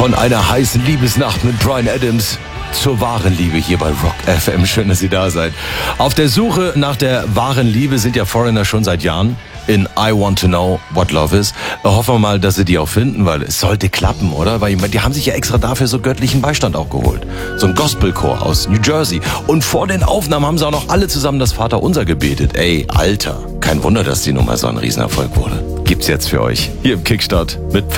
Von einer heißen Liebesnacht mit Bryan Adams zur wahren Liebe hier bei Rock FM. Schön, dass Sie da seid. Auf der Suche nach der wahren Liebe sind ja Foreigner schon seit Jahren in I Want to Know What Love Is. Hoffen wir mal, dass sie die auch finden, weil es sollte klappen, oder? Weil die haben sich ja extra dafür so göttlichen Beistand auch geholt. So ein Gospelchor aus New Jersey. Und vor den Aufnahmen haben sie auch noch alle zusammen das Vaterunser gebetet. Ey, Alter, kein Wunder, dass die Nummer so ein Riesenerfolg wurde. Gibt's jetzt für euch hier im Kickstart mit